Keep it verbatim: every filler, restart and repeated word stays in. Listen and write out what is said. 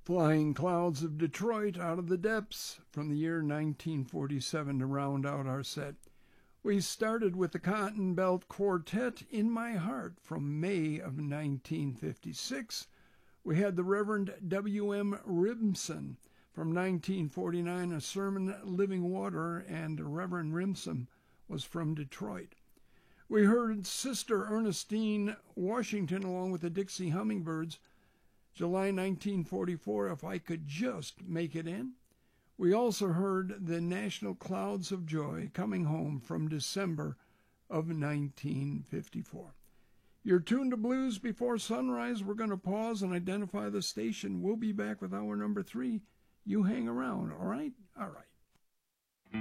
Flying Clouds of Detroit out of the Depths from the year nineteen forty-seven to round out our set. We started with the Cotton Belt Quartet, In My Heart, from May of nineteen fifty-six. We had the Reverend W M Rimson from nineteen forty-nine, a sermon, Living Water, and Reverend Rimson was from Detroit. We heard Sister Ernestine Washington along with the Dixie Hummingbirds, July nineteen forty-four, If I Could Just Make It In. We also heard the National Clouds of Joy, Coming Home, from December of nineteen fifty-four. You're tuned to Blues Before Sunrise. We're going to pause and identify the station. We'll be back with hour number three. You hang around, all right? All right.